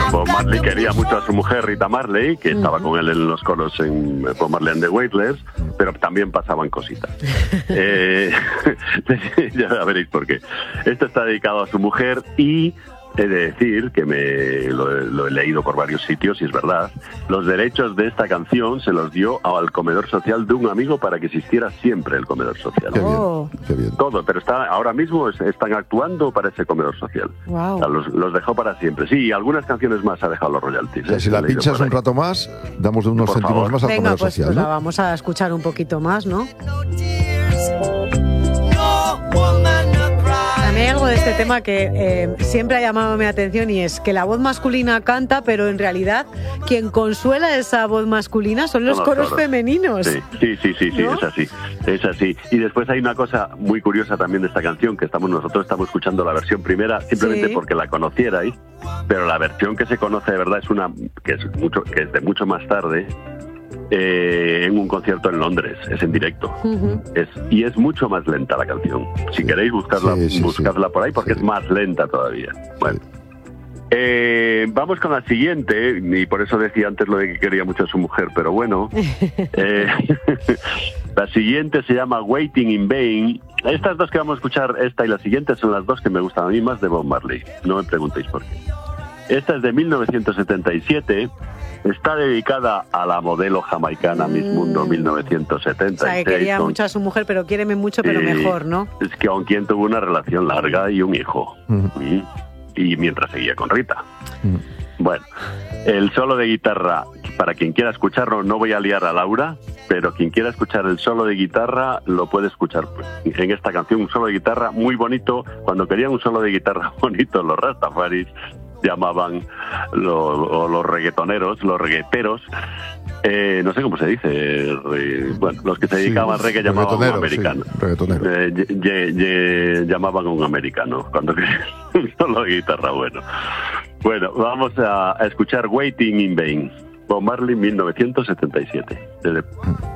Bob Marley quería mucho a su mujer Rita Marley, que estaba con él en los coros en Bob Marley and the Wailers, pero también pasaban cositas. Ya veréis por qué. Esto está dedicado a su mujer y he de decir que lo he leído por varios sitios y es verdad. Los derechos de esta canción se los dio al comedor social de un amigo para que existiera siempre el comedor social. Qué bien, qué bien. Todo, pero ahora mismo están actuando para ese comedor social. Wow. O sea, los dejó para siempre. Sí, y algunas canciones más ha dejado los royalties. O sea, si la pinchas un rato más, damos unos Por céntimos favor. más al Venga, comedor pues, social, pues ¿no? la vamos a escuchar un poquito más, ¿no? A mí hay algo de este tema que siempre ha llamado mi atención y es que la voz masculina canta, pero en realidad quien consuela esa voz masculina son los coros femeninos. Sí, ¿no? es así. Y después hay una cosa muy curiosa también de esta canción, que nosotros estamos escuchando la versión primera simplemente porque la conocierais, pero la versión que se conoce de verdad es una que es de mucho más tarde. En un concierto en Londres, es en directo. Y es mucho más lenta la canción. Si queréis buscarla por ahí, porque es más lenta todavía. Bueno. Vamos con la siguiente, y por eso decía antes lo de que quería mucho a su mujer, pero bueno. La siguiente se llama Waiting in Vain. Estas dos que vamos a escuchar, esta y la siguiente, son las dos que me gustan a mí más de Bob Marley. No me preguntéis por qué. Esta es de 1977. Está dedicada a la modelo jamaicana Miss Mundo 1976. O sea, que quería mucho a su mujer, pero quiéreme mucho, pero mejor, ¿no? Es que con quien tuvo una relación larga y un hijo. Y mientras seguía con Rita. Bueno, el solo de guitarra, para quien quiera escucharlo, no voy a liar a Laura, pero quien quiera escuchar el solo de guitarra lo puede escuchar en esta canción. Un solo de guitarra muy bonito. Cuando querían un solo de guitarra bonito, los Rastafaris llamaban los reggaetoneros, los reggaeteros, no sé cómo se dice, bueno, los que se dedicaban al reggae llamaban a un americano. Llamaban a un americano cuando querían un solo de guitarra bueno. Bueno, vamos a escuchar Waiting in Vain, Bob Marley 1977.